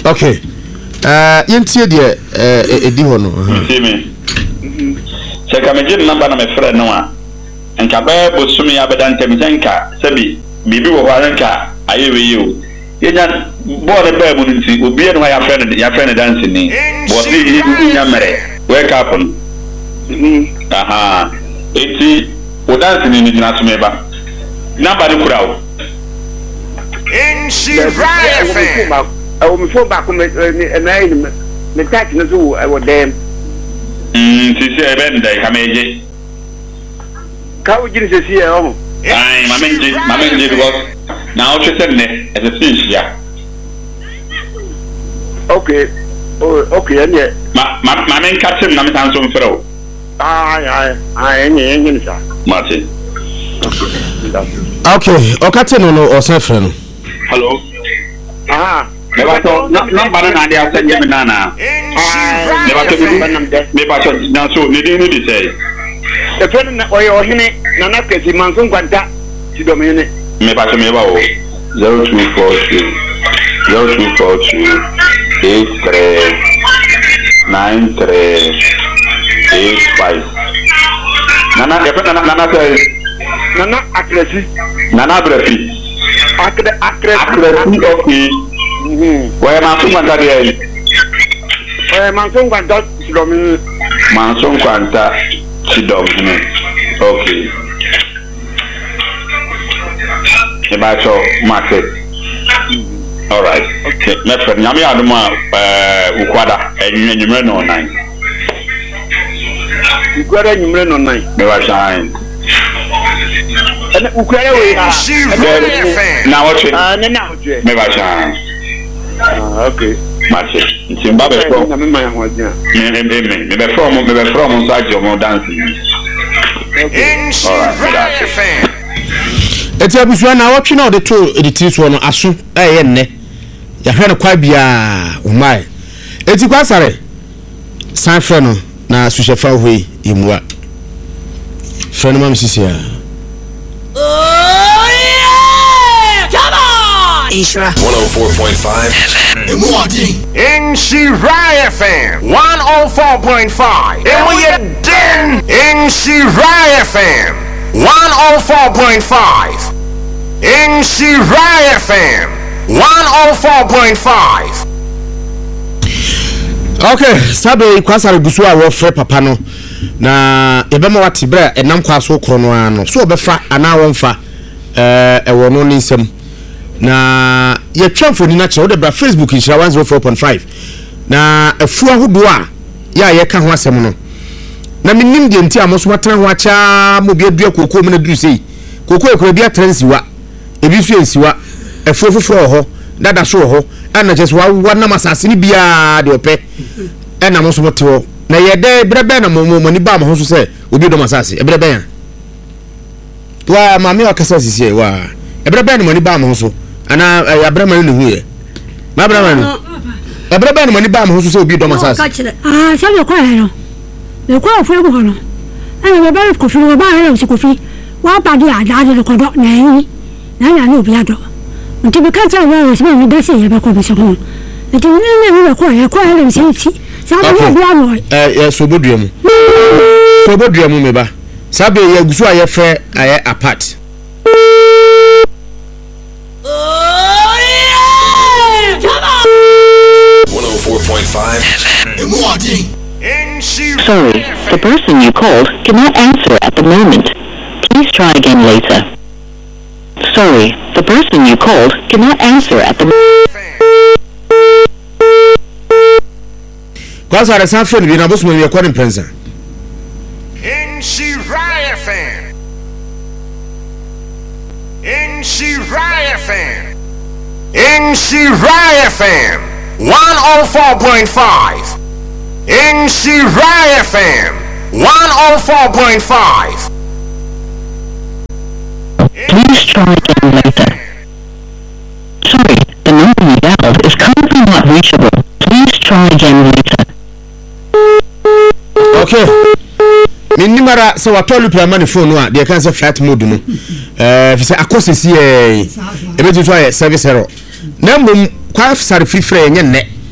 Okay. Yentie de edi ho no. See me. Se ka me gye number na me frɛ no a. Nka ba bosumi abeda ntem nka sabi bibi wo hwa nka ayewe yi o. Yenya ball ba mu nti obi eno ya frɛ no dance ni. Bo bi nya mere. Wake up. Aha. Eti o dance ni nyina to me ba. Number ni kura o. Inshira FM. I will phone back on me touch no so I would them. Sisi ebende kameje. Ka wo giri sisi e ho. Ai mamenje because na o twese ne as a fish ya. Okay. Oh, okay, anya. Mamen katem na metanso mfrɛ o. Anya sa. Mate. Okay, okate no osefre no. Hello. Never thought number na dia send me nana. Never thought na so ni dey say. The friend oyo hene na na kwesi manso kwanta ti do me ne. Me ba so me ba o 0242 839385. Nana say Nana akresi. Nana brefi. Akresi okay. Why manso kwanta dey? Manso kwanta ti do me. Manso kwanta ti do me. Okay. About your market. All right. Okay. My friend, nyame adoma ukwada enyumre no 9. Ukwada enyumre no 9. Me wa shine. Ukwada we ha. Na watch. Na watch. Me wa shine. Okay. Market. Ntimba be from. Me ma ho dia. Me be from so ajo mo dancing. Okay. All right. Eti abusua na watch na de to editi so no aso eye nne ya hwe no kwa bia umai eti kwa sare san fre no na suhyefa hoi imua fre no mam sisi ya oh yeah come on Inshira 104.5 Inshira FM 104.5 and we are done Inshira FM 104.5 Inshira FM 104.5 Okay, sabe kwasare gusu a wo frɛ papa no na ebema wate bra enam kwaso kro no ano so obɛfa ana wonfa ɛwɔ no nsɛm na ye twamfo ni na kyerɛ wo de bra Facebook Inshira 104.5 na afu ahodo a ya ye ka ho asɛm no na minim de nti amoso watena ho acha mo bia dua kokoo me na duru sei kokoo ekura bia transiwa ebi so ensiwa afu foforo ho dada so ho ana just wa na masase ni bia de opɛ ena mo so mote ho na ye de brebe na mo ni ba mo ho so se obi do masase e brebe ya wa mami wa kasa sisi wa e brebe na mo ni ba mo ho so ana ya brebe ma ni hu ye ma brebe ma e brebe na mo ni ba mo ho so se obi do masase sabe ko no me ko fu ego no ana me ba ko fi ba hele si ko fi wa ba di ada de ko do na yi na no bi ado nti be ka tell we se me da se ye be ko be se ho nti me ko hele si ti sabe ye bia no so bodua mu me ba sabe ye gusu a ye fe aye apart oh yeah come on 104.5 Sorry, the person you called cannot answer at the moment. Please try again later. Sorry, the person you called cannot answer at the moment. kwasare san phone bi na boso me yakɔ ne prensa Inshira FM Inshira FM Inshira FM 104.5 Inshira FM 104.5 Please try again later. Sorry, the number you dialed is currently not reachable. Please try again later. Okay. Minimara so watolu pe amani phone no a de kan say flight mode no fi say akosesi e betu so service error na mbom kwa sare free free nye ne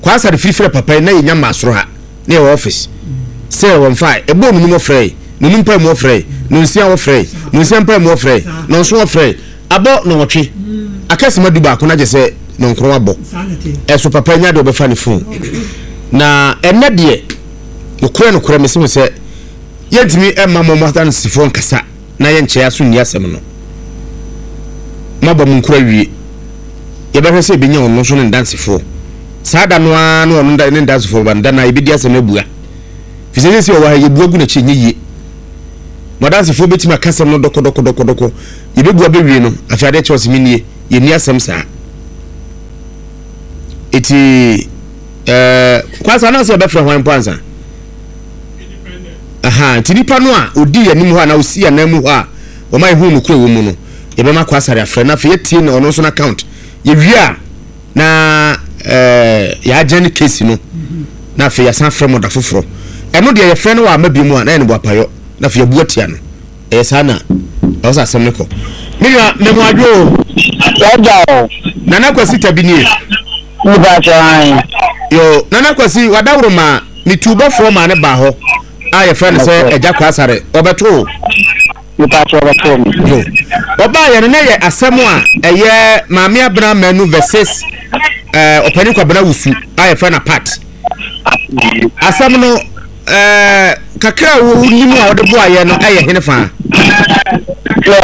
kwasa de free papa na yenya masoro ha na your office say won fine ebo no mo frey no mpa mo frey no nsia wo frey no nsia mpa mo frey no so wo frey abo no wotwe akase madu ba ko na je say no nkro abo eso papa nya de obefa ne phone na enne de no kure mesimo say yentimi emma mo matan sifon kasa na ye nche aso ni asem no mabam nkura wie ye be hwese be nya ono so ne dansefo sada no anu ono ne dansefo banda na ibidi asem abua fisese o wa ye bua gu na chi nyiye modansefo betima kasem no doko ye be bua be wie no afiade chose minie ye ni asem sa eti kwasa na se be fra hwan pansa aha tinipa no a odi yanim ho na osi anam ho a o mai hu no kuro wo mu no ye be ma kwasare afre na fe yetie na ono so na account ye wia na ya agent case no na fe ya san frɛ mo da foforo eno de ye frɛ no wa mabi mu a na ene bo apayo na fe bu atia no sana o sa asem ne ko mira me mo adwo Jaja nana kwasi tabinie ni ba chan yo nana kwasi wadawro ma ni tubo fro ma ne ba ho a ye friend say eja kwasare obeto ni pa cho obeto yo oba ye ne ye asem a eye maami abna manu versus opani kwa bana wusu a ye friend apart asem no kakra wo nimu a wode bo aye no aye hene fa yo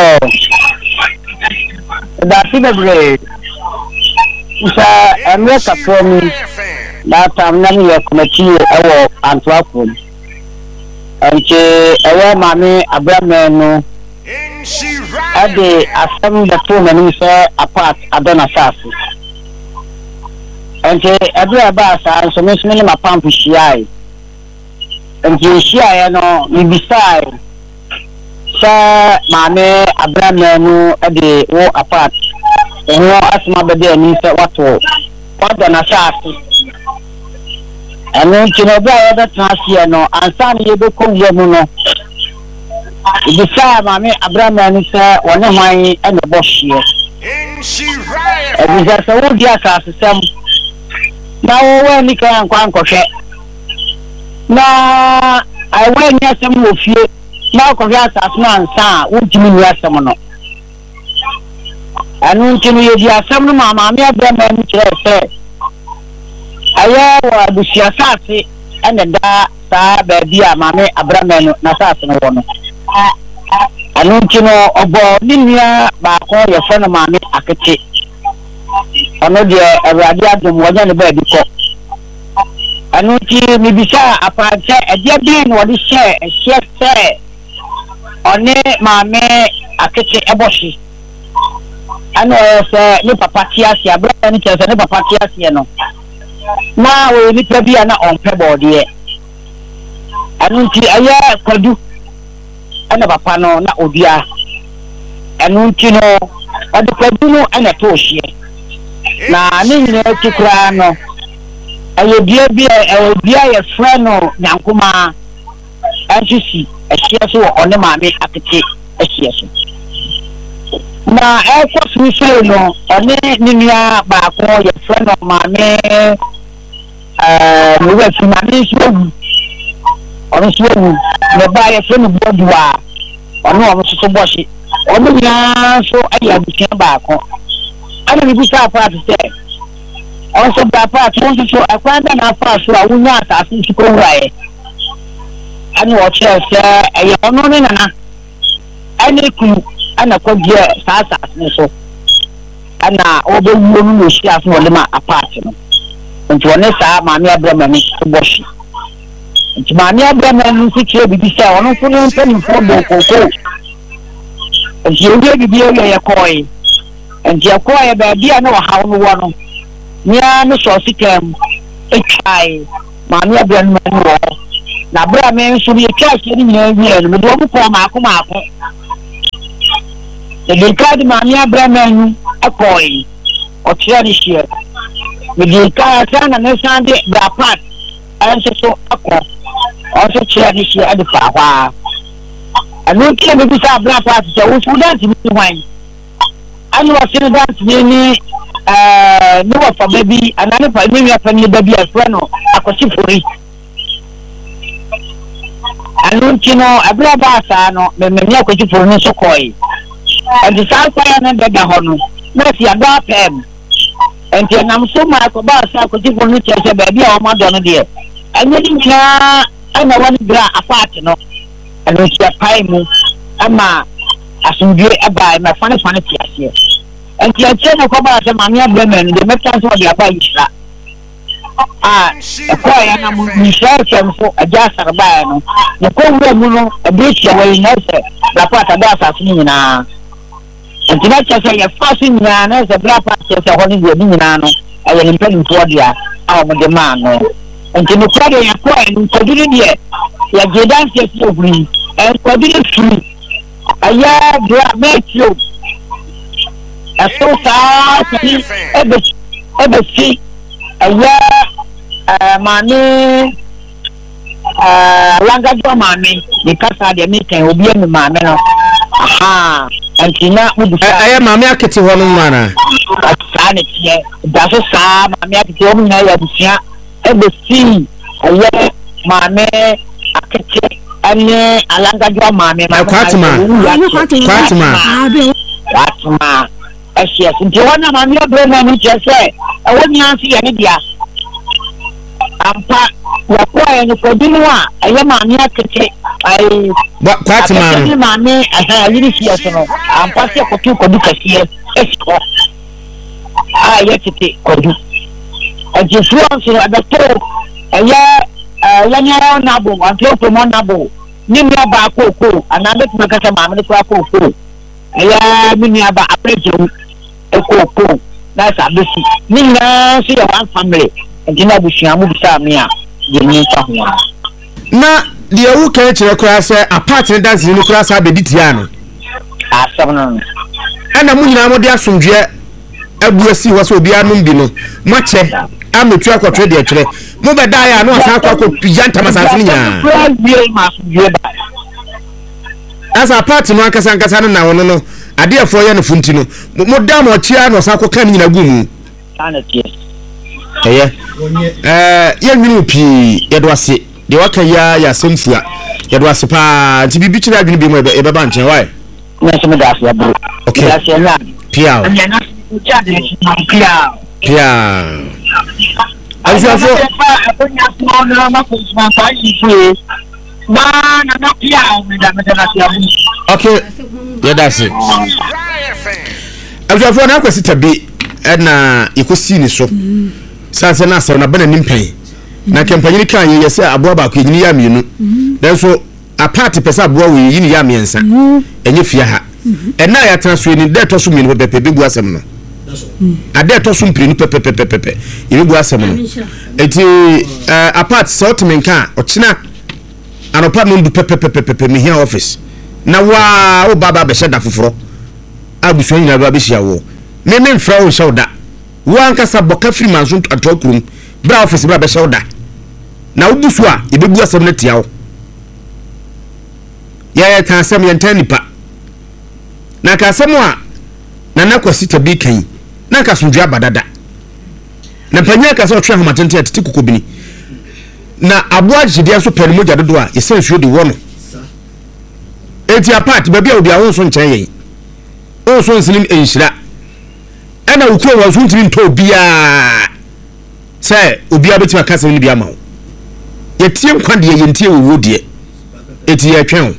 da sibebre usa America from that time na me committee ewo Antwerp anche ewo mami abramenu ade asem the two many say apart adona sasi anche abra ba sa so me ma pamp shiai anche shiai no mi bisai sa mami abramenu ade wo apart eno asma bede ni say wato adona sasi anu chinoba ya da transia no ansa ni yebe ko yemu no ibisa mami abramenu say wona hwan ene bohye ibisa so wodi asase sem na wo ni kan kwankɔhwɛ na awe ni asem wo fie na ko ya asase na ansa wo timi ni asem no anu timi ye di asem no mama me abramenu kyerɛ sɛ aya wa busia sase ene da sa ba bia mame abramenu na sase no wono anu timi obo ni nua ba ko ye fo no mame akete ono de awade adom wonya ne ba bi ko anu ti mi bisa apaache edia bi no wode hye se one mame akete eboshi anu se ni papa ti ase abramenu kyerɛ ne papa ti ase no na we ni pa bia na onpe bode anu ti aya kwadu ana papa no na odua anu ti no ade kwadu no ana to hye na ni ne tikura no ayo bia ye friend no nyankoma anchisi ehye so one maame akete ehye so na ekwasu so no one ni nua ba ko ye friend no maame we were to manage you on so no buy a friend bodua ono so boshi ono nya so aya busia ba ko ana ni bisa part say also ba part won so akwanda na part so awunya asase chiko wae ani wo che se eye ono ni nana ani ku ana ko je sasa so ana obewu no shi aso wole ma apart no nti wona sa maami abramenu boshi nti maami abramenu sikire bibi sa ono so no mpani fo do koko nti oye bibi ye koi nti akoye ba bia na wa hawo no wono nya no so sikem etwai maami abramenu wo na abramenu so bi etwa ni nyina wie no me do ko maako de kadi maami abramenu akoye o tia ni shie me ka sana ne sande da part anse so akọ also chia ni shie ade fa kwa anu ke me bisa bra part so wo fu dance ni wan anu wa sin dance ni no for baby another for me family baby as well no akosifori anuntino abra ba sa no me akosifori no so koi and the south side na bega hono na si ada pem and you nam so ma ko ba sa akosifori no chese baby a o ma do no de anya dinka ana wani bra apart no anu si apai mu ama asundwe aba ma fane tiase and you tell me about the mania women, the metals of the Abaisha. A choir and a Michelle for a jazz or bano. The Congo, a bridge away in Nessa, the part of Assassinina. And tonight I say a fasting man as a black pastor, a holy Minano, I will implement Claudia, our demano. And to the Claudia, a choir and Codidian yet, like the dance so green, and Codidian free. A year, make you. So far, ever see a year, money, Langajo Mammy, because I didn't meet and will be in the mammy. Aha, and Tina would be I am Mamma Kitty one manner. Sanity, that's a sam, Mamma Kitty, ever see a year, mammy, a kitty, and a Langajo Mammy, my Fatima. Yes, and Joanna, I'm your brother, which I say, I wouldn't answer any dear. I'm part of for dinner. I am on your kitchen. What quite a man, mammy, I really see us. I'm passing for 2 Kodukas here. I yet to take Kodu. And you flew at the top. A year, Lanya Nabu, and close to Monabu. Nimia Bako, and I let my cousin Mammy Quaco. I am in about a prejudice. That's a busy. Nina, see one family, and you know, we shall move Samia. You need someone. Now, the old culture class, a partner that's in the class, I be Ditiano. Ah, 7. And a Munamo de Asunja, a Bussy was will be a Mumbino. Much, I'm a truck or trader. Move die, no, I could Pijanta Massafinia. As a partner, Marcus and now, no. Adia for yan funtino mo dam o chia no sa ko kan nyina gumu sanity ye nwunu pi ye do ase de waka ya semfua ye do ase pa nti bibi kira adwene bi mo e be ba nchen why na se me da ase abro okay da se na pia azia fo aponya small na ma ko ma fa yi ma na pia me da na se abu okay yeah, that's it. After na kwesi tabi na ikosi ni so. Sanse na asa na bana nimpan. Na kampanyini kan ye se aboa ba ko yini ya mienu. Den so apart pesa aboa we yini ya miensa. Enye fia ha. Na ya transfer ni de to so mienu pepe be gu asem no. Ade to so mpiri pepe. Ibe gu asem no. Eti apart settlement kan ochina anopa no du pepe me here office. Na wa o baba be sheda foforo abuso nyina ba be hia wo me mfra o shawda wo ankasa boka firi manzo atokurum bra office bra be shawda na ubuso a e bebu asem na tia wo ya kan asem ye ntanipa na ka asem a na nakwasi tabi kan na ka sondua badada na panya ka so twa homatente atiti kokobini na aboa jidia so pere moja dodo a ye sensuo de wo no eti apart baby obi awon so nchen yen o so nsilim enhira ana ukuro wa so ntimi nto bia se obi abetima kasa ni bia ma wo yetie nkwade yentie wo de eti ye twen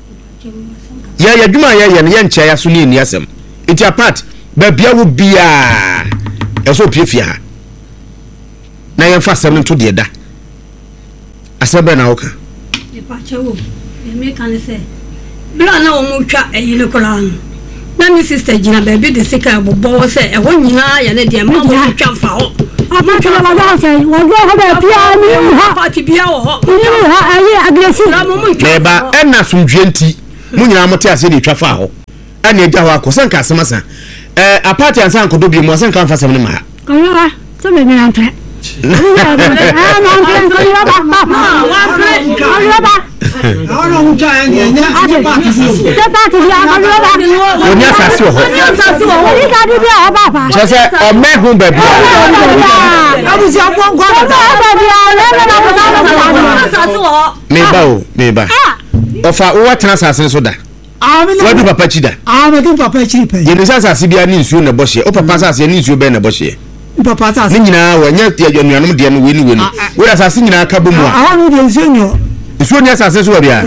ya dwuma ya ne nche ya so ni ni asem eti apart baby awo bia eso piefia ha na ye fa asem nto de da asebe na woka e pa chewo e me kan se bla na o mu twa eyine kola na mi sister gina baby de sika bobo se e wonyina ya ne de ma mo twa fa ho ama twa ba ba se wo go ho ba pia mi ha party bia wo ho ni ha aye aggressive na mo mu twa ba enna sumdwe nti mu nyina mo te ase de twa fa ho ana eja ho akọ sanka asemasa apart ansa nkodo bi mo sanka fa sem ne ma ko yo so me na twa Ono mutwa nya party. The party ya ma lo ba ni wo. Oni asase ho. Oni asase ho. Oni ka di bi a ba pa. Chese o me hu ba bi. Abusi akwa ngwa ba bi a le na ko ta asase ho. Me ba. Ofa wo tena asase so da. Wadu papa chida. Me do papa chiri pe. Ye nisa asase bia ni nsuo na bohye. O papa asase ni nsuo be na bohye. Papa asase. Ni nyina wo nya anuanum de no weni. Wo asase nyina ka bo mu a. Ahanu de nsuo nyo. Nsuo ni asase so wa bia.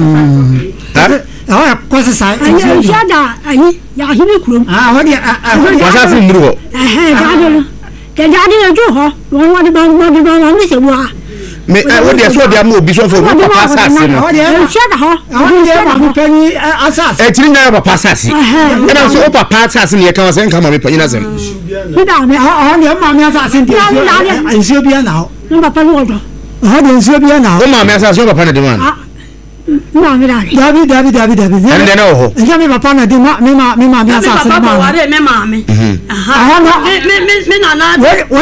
Ah, kwase sai. Ayi shada ayi ya hibi kurom. Wadi asase muru ho. Gadelo. Ke gadelo jo ho. Won ba ni se bua. Me wo de so de am obi so for papa asase no. Shada ho. Wadi pani asase. Tiri na papa asase. E na so papa asase ne ka wasen ka ma me panyina sem. Ni da me ne ma me asase nti. Nsuo bia na ho. Ni papa no do. De nsuo bia na ho. O ma me asase papa ne de man. No, mira. David. And then oh. Ya mi papa na de me asase na ma. Papa me mama. Aha. Me nana.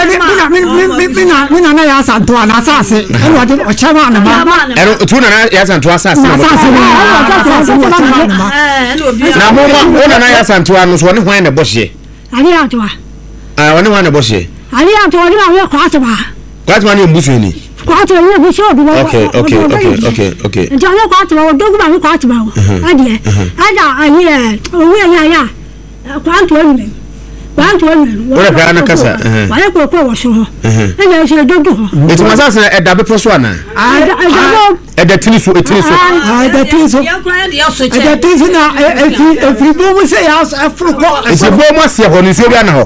Me nana ya santo na asase. E wa de o chama na ma. E tu na ya santo asase na. Na mo nana ya santo anu so ne hwan na bohye. Ali ato. Woni hwan na bohye. Ali ato ni ma we kwa atba. Kwa atba ni mbusu ni. Kwato ni bi so do. Okay. Nja kwato wa dogu ba kwato ba. Adie. Ada ayi owu ya. Kwato ni. Wala ka na kasa. Wala ko wo so ho. E je dogu ho. Eti masase e da be poso ana. E da tini so. Da tini so. Da tini na every bomu say house afro ko. Eti bomu ase ho ni so bia na ho.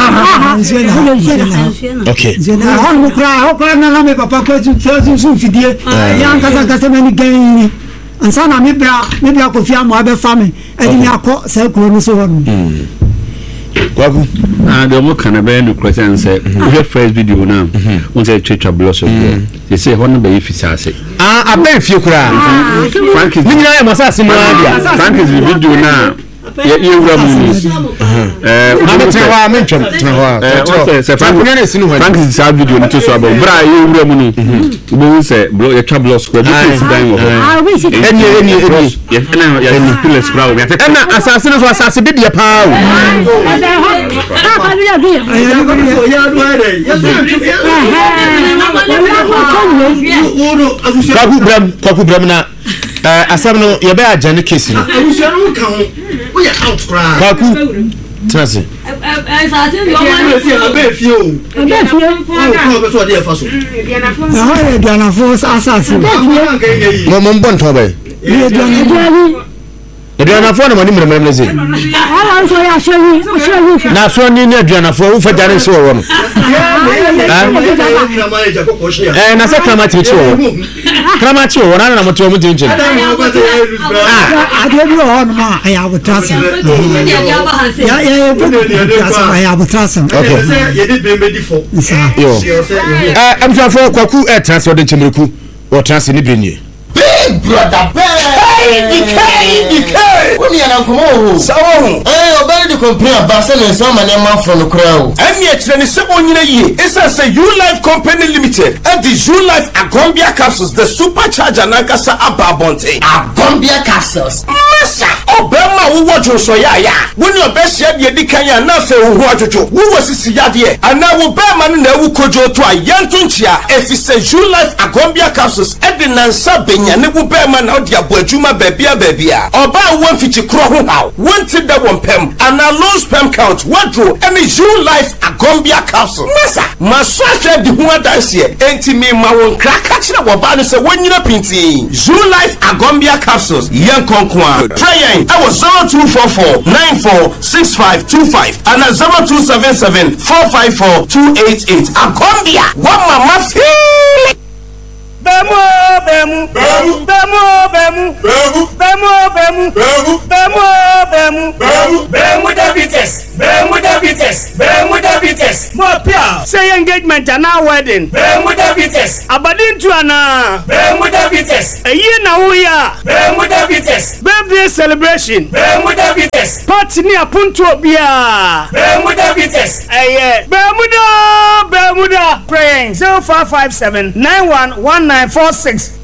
Okay. Zena ho kra na me papa ko tu fidie. Ya kasa me ni gan. Ansa na me bra ko fia mo abe fami. E di mi akọ se ko no so ho. Kwaku the mo kana be no question say we first video now on say checha bloss they say hono be fisase aben fie kura Frank is ni nyina ya masase no dia Frank is video now ye wura mu tewa me say Frank is sa video no to so about bra ye wura mu no bo say bro ye twa bloss ko be face dan wo eni ye na ya ni pillars bra wo na asase no so asase de dia pa Kwaku bram na asam no ye be agane case no abusuanu ka ho wo ye out cry Kwaku trase abefie o ko be so de fa so Dianafo asase mo bon to ba Dianafo na mani mremrem ze Ala so ya shewi na so ni na Dianafo wo fa jare se wo no na se krama tiri wo krama chi wo na mo to mo tinche ade bi ho no ma aya butrasa ya aya butrasa okay ye de be di fo yo am so for Kwaku transfer de chemreku wo transfer ni brenye big brother DK when you are come so obere the company abase no so ma na for no kra o eni e kire ni se onyina yi isa say you life company limited and the you life Agombia capsules the supercharger na kasa ababonte Agombia capsules masa obema wo wojo so ya woni obehia de dikan ya na fe wo ajojo wo wasisi ya de ana wo bema na ewu kojo to ayanto nchia if say you life Agombia capsules e de nansa benya ne wo bema na odi aboadwuma babia oba won fichi kro ho haw wonti da won pem ana low sperm count wadro any you life Agombia capsule masa maswa de ho adanse enti me ma won kraka kire wo ba no se wonyina pinti you life Agombia capsules yen konkwa try I was 0244 946525 and 0277 454 288 Agombia what mama feel Bemu diabetes. More pia. Say engagement and now wedding. Bemu diabetes. Abadin to ana. Bemu diabetes. A year now we are. Bemu diabetes. Birthday celebration. Bemu diabetes. Party near Punto Bia. Bemu diabetes. Aye. Bermuda. Praying 0557 911946.